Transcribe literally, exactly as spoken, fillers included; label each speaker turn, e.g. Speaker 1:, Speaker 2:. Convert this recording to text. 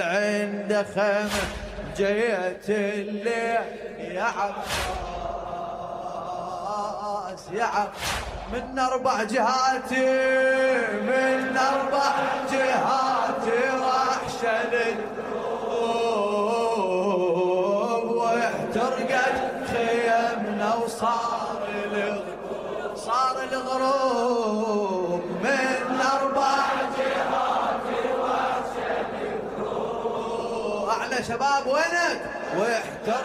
Speaker 1: عند خيمة جيت الليل يا عباس يا عباس من أربع جهات من أربع جهات راح شلل واحترقت خيمنا وصار الغروب صار الغروب من أربع جهات راح شلل أعلى شباب وينك واحترقت